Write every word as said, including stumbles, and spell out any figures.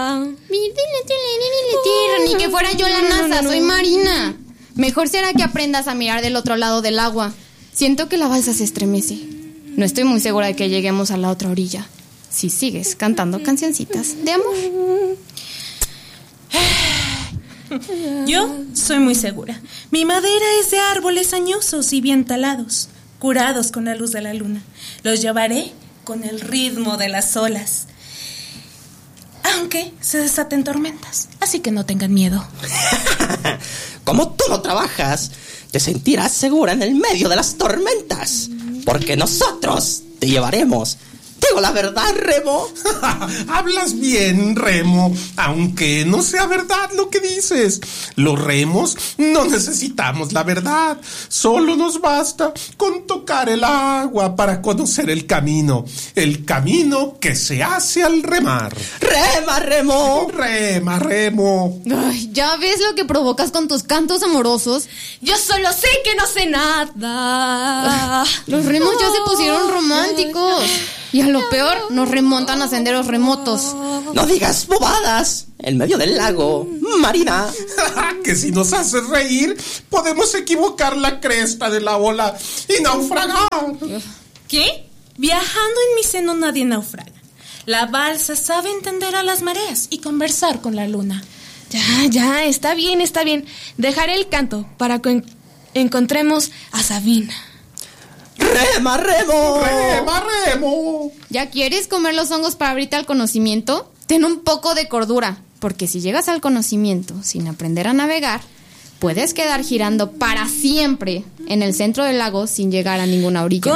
Ni que fuera yo la NASA, soy Marina. Mejor será que aprendas a mirar del otro lado del agua. Siento que la balsa se estremece. No estoy muy segura de que lleguemos a la otra orilla si sigues cantando cancioncitas de amor. Yo soy muy segura. Mi madera es de árboles añosos y bien talados, curados con la luz de la luna. Los llevaré con el ritmo de las olas, aunque se desaten tormentas, así que no tengan miedo. Como tú no trabajas, te sentirás segura en el medio de las tormentas, porque nosotros te llevaremos. Digo la verdad, Remo. Hablas bien, Remo, aunque no sea verdad lo que dices. Los remos no necesitamos la verdad. Solo nos basta con tocar el agua para conocer el camino. El camino que se hace al remar. ¡Rema, Remo! ¡Rema, Remo! Ay, ¿ya ves lo que provocas con tus cantos amorosos? Yo solo sé que no sé nada. Los remos ya se pusieron románticos. Y a lo peor, nos remontan a senderos remotos. No digas bobadas. En medio del lago, Marina. Que si nos haces reír, podemos equivocar la cresta de la ola y naufragar. ¿Qué? Viajando en mi seno nadie naufraga. La balsa sabe entender a las mareas y conversar con la luna. Ya, ya, está bien, está bien. Dejaré el canto para que en- encontremos a Sabina. ¡Rema, Remo! ¡Rema, Remo! ¿Ya quieres comer los hongos para abrirte al conocimiento? Ten un poco de cordura, porque si llegas al conocimiento sin aprender a navegar, puedes quedar girando para siempre en el centro del lago sin llegar a ninguna orilla.